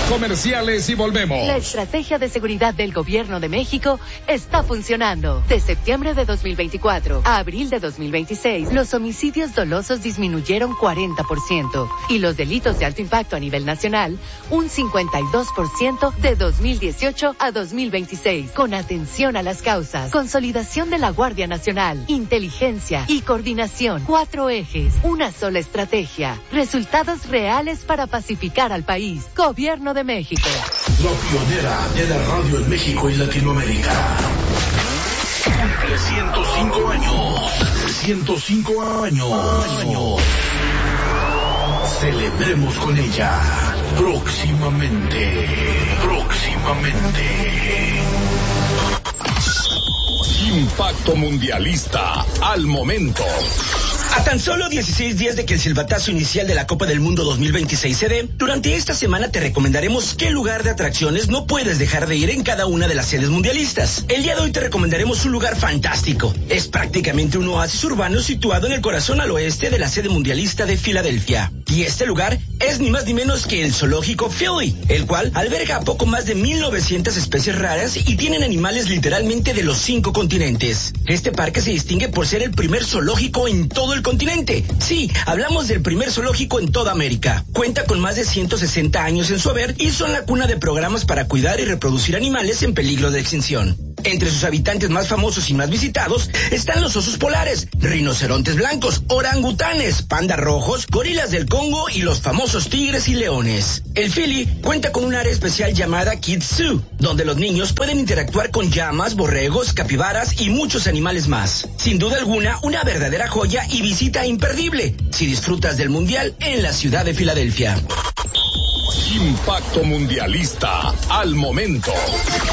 Comerciales y volvemos. La estrategia de seguridad del Gobierno de México está funcionando. De septiembre de 2024 a abril de 2026, los homicidios dolosos disminuyeron 40% y los delitos de alto impacto a nivel nacional un 52% de 2018 a 2026. Con atención a las causas, consolidación de la Guardia Nacional, inteligencia y coordinación. 4 ejes, una sola estrategia. Resultados reales para pacificar al país. Gobierno de México. La pionera de la radio en México y Latinoamérica. Cumple 105 años. 105 años. Celebremos con ella. Próximamente. Impacto mundialista al momento. A tan solo 16 días de que el silbatazo inicial de la Copa del Mundo 2026 se dé, durante esta semana te recomendaremos qué lugar de atracciones no puedes dejar de ir en cada una de las sedes mundialistas. El día de hoy te recomendaremos un lugar fantástico. Es prácticamente un oasis urbano situado en el corazón al oeste de la sede mundialista de Filadelfia. Y este lugar es ni más ni menos que el zoológico Philly, el cual alberga a poco más de 1,900 especies raras y tienen animales literalmente de los 5 continentes. Este parque se distingue por ser el primer zoológico en todo el continente. Sí, hablamos del primer zoológico en toda América. Cuenta con más de 160 años en su haber y son la cuna de programas para cuidar y reproducir animales en peligro de extinción. Entre sus habitantes más famosos y más visitados están los osos polares, rinocerontes blancos, orangutanes, pandas rojos, gorilas del Congo y los famosos tigres y leones. El Philly cuenta con un área especial llamada Kids Zoo, donde los niños pueden interactuar con llamas, borregos, capibaras y muchos animales más. Sin duda alguna, una verdadera joya y visita imperdible si disfrutas del Mundial en la ciudad de Filadelfia. Impacto mundialista al momento.